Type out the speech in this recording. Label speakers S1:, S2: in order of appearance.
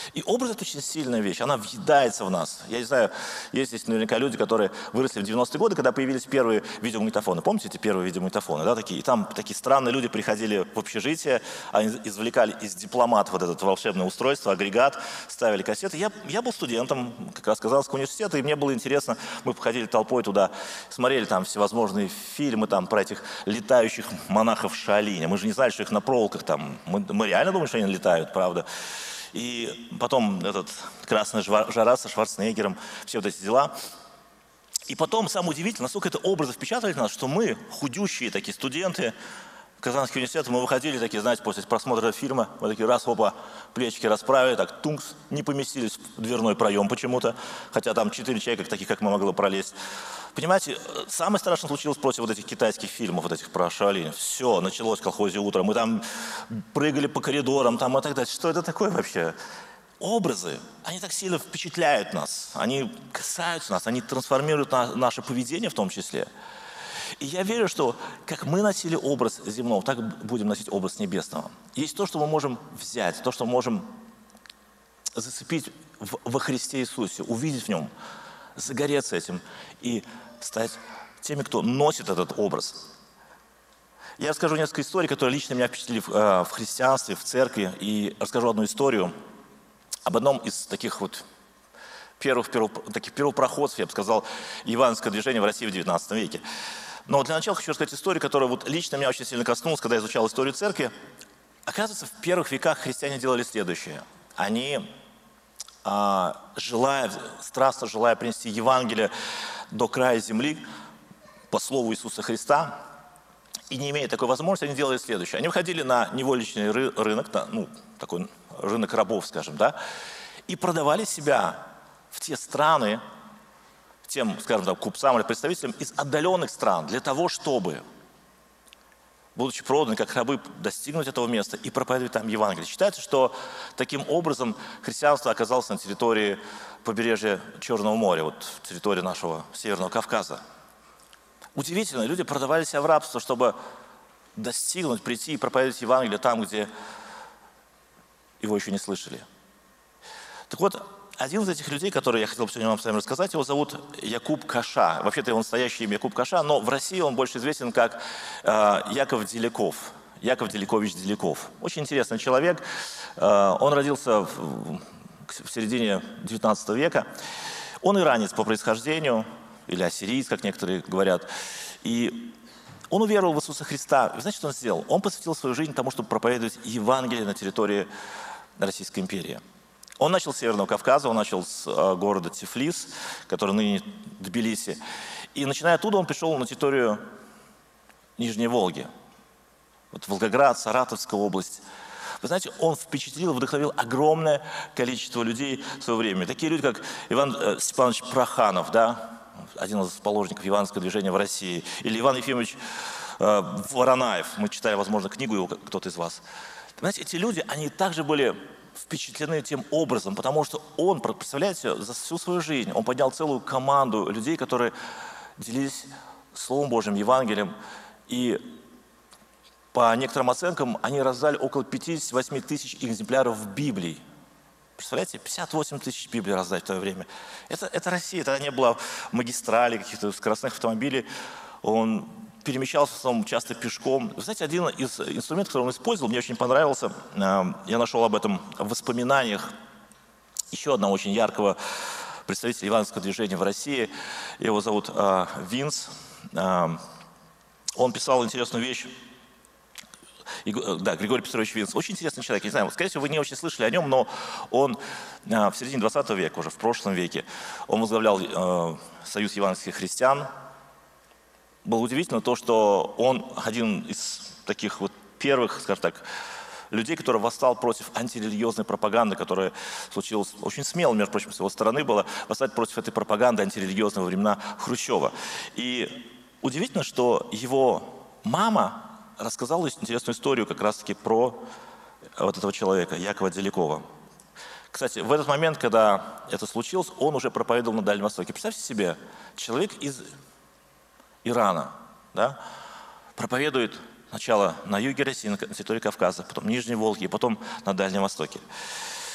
S1: И образ — это очень сильная вещь, она въедается в нас. Я не знаю, есть здесь наверняка люди, которые выросли в 90-е годы, когда появились первые видеомагнитофоны. Помните эти первые видеомагнитофоны, да, такие? И там такие странные люди приходили в общежитие, они извлекали из дипломата вот это волшебное устройство, агрегат, ставили кассеты. Я был студентом, как раз Казанского университета, и мне было интересно, мы походили толпой туда, смотрели там всевозможные фильмы там про этих летающих монахов в Шаолине. Мы же не знали, что их на проволоках там, мы реально думали, что они летают, правда. И потом этот «Красная жара» со Шварценеггером, все вот эти дела. И потом, самое удивительное, насколько это образы впечатали в нас, что мы, худющие такие студенты Казанского университета, мы выходили такие, знаете, после просмотра фильма, мы такие раз, опа, плечики расправили, так, тункс, не поместились в дверной проем почему-то, хотя там 4 человека, таких как мы, могло пролезть. Понимаете, самое страшное случилось против вот этих китайских фильмов, вот этих про Шаолинь. Все, началось в колхозе утро, мы там прыгали по коридорам там и так далее. Что это такое вообще? Образы, они так сильно впечатляют нас, они касаются нас, они трансформируют наше поведение в том числе. И я верю, что как мы носили образ земного, так будем носить образ небесного. Есть то, что мы можем взять, то, что мы можем зацепить во Христе Иисусе, увидеть в нем, загореться этим и стать теми, кто носит этот образ. Я расскажу несколько историй, которые лично меня впечатлили в христианстве, в церкви, и расскажу одну историю об одном из таких вот таких первопроходцев, я бы сказал, евангельского движения в России в XIX веке. Но для начала хочу рассказать историю, которая вот лично меня очень сильно коснулась, когда я изучал историю церкви. Оказывается, в первых веках христиане делали следующее. Они, страстно желая принести Евангелие до края земли, по слову Иисуса Христа, и не имея такой возможности, они делали следующее. Они выходили на неволичный рынок, такой рынок рабов, скажем, да, и продавали себя в те страны, тем, скажем так, купцам или представителям из отдаленных стран, для того, чтобы, будучи проданы как рабы, достигнуть этого места и проповедовать там Евангелие. Считается, что таким образом христианство оказалось на территории побережья Черного моря, вот территории нашего Северного Кавказа. Удивительно, люди продавали себя в рабство, чтобы достигнуть, прийти и проповедовать Евангелие там, где его еще не слышали. Так вот, один из этих людей, который я хотел бы сегодня вам с вами рассказать, его зовут Якуб Каша. Вообще-то его настоящее имя Якуб Каша, но в России он больше известен как Яков Деляков. Яков Деликович Деляков. Очень интересный человек. Он родился в середине 19 века. Он иранец по происхождению, или ассириец, как некоторые говорят. И он уверовал в Иисуса Христа. Вы знаете, что он сделал? Он посвятил свою жизнь тому, чтобы проповедовать Евангелие на территории Российской империи. Он начал с Северного Кавказа, он начал с города Тифлис, который ныне Тбилиси. И начиная оттуда он пришел на территорию Нижней Волги. Вот Волгоград, Саратовская область. Вы знаете, он впечатлил, вдохновил огромное количество людей в свое время. Такие люди, как Иван Степанович Проханов, да, один из положников евангельского движения в России, или Иван Ефимович Воронаев. Мы читали, возможно, книгу его, кто-то из вас. Знаете, эти люди, они также были впечатлены тем образом, потому что он, представляете, за всю свою жизнь, он поднял целую команду людей, которые делились Словом Божьим, Евангелием, и по некоторым оценкам они раздали около 58 тысяч экземпляров Библии. Представляете, 58 тысяч Библий раздать в то время. Это Россия, тогда не было магистралей, каких-то скоростных автомобилей. Он перемещался в основном часто пешком. Вы знаете, один из инструментов, который он использовал, мне очень понравился. Я нашел об этом в воспоминаниях еще одного очень яркого представителя евангельского движения в России. Его зовут Винс. Он писал интересную вещь. Да, Григорий Петрович Винс. Очень интересный человек. Я не знаю, скорее всего, вы не очень слышали о нем, но он в середине 20 века, уже в прошлом веке, он возглавлял Союз евангельских христиан. Было удивительно то, что он один из таких вот первых, скажем так, людей, который восстал против антирелигиозной пропаганды, которая случилась очень смело, между прочим, с его стороны было восстать против этой пропаганды антирелигиозной во времена Хрущева. И удивительно, что его мама рассказала интересную историю как раз-таки про вот этого человека, Якова Делякова. Кстати, в этот момент, когда это случилось, он уже проповедовал на Дальнем Востоке. Представьте себе, человек из Ирана, да, проповедует сначала на юге России, на территории Кавказа, потом Нижней Волги, и потом на Дальнем Востоке.